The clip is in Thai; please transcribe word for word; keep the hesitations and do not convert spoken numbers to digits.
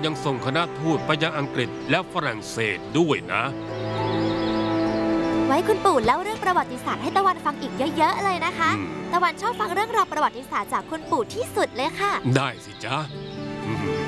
ยังส่งคณะทูตไปยังอังกฤษและฝรั่งเศสด้วยนะไว้คุณปู่เล่าเรื่องประวัติศาสตร์ให้ตะวันฟังอีกเยอะๆเลยนะคะตะวันชอบฟังเรื่องราวประวัติศาสตร์จากคุณปู่ที่สุดเลยค่ะได้สิจ๊ะ